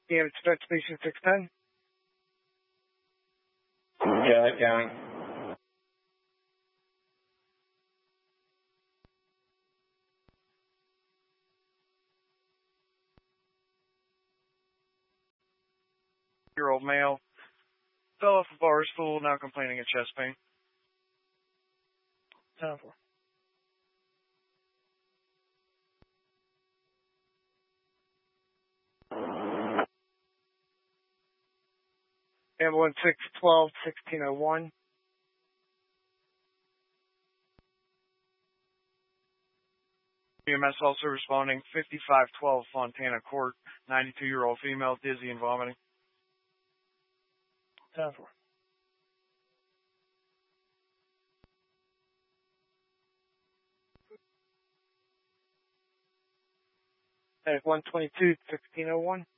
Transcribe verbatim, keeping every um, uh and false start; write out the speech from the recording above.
Yeah, it's Start Station six ten. Yeah, County. Year old male. Fell off a bar stool, now complaining of chest pain. Time for. Ambulance six twelve sixteen oh one. E M S also responding fifty-five twelve Fontana Court, ninety-two-year-old female, dizzy and vomiting. Time for. At one twenty-two sixteen oh one.